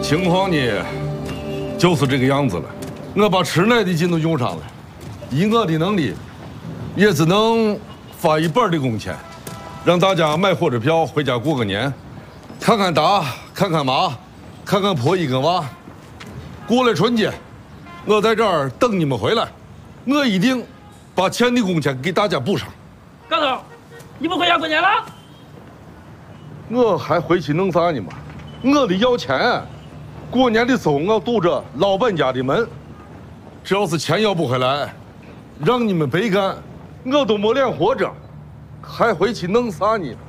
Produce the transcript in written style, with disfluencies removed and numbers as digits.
情况呢，就是这个样子了。我把吃奶的劲都用上了，以我的能力，也只能发一半的工钱，让大家买火车票回家过个年，看看大，看看妈，看看婆姨跟娃。过了春节，我在这儿等你们回来，我一定把欠的工钱给大家补上。 高头，你不回家过年了？ 我还回去弄啥呢嘛？我得要钱。过年的时候我堵着老板家的门，只要是钱要不回来，让你们白干，我都没脸活着，还回去弄啥呢？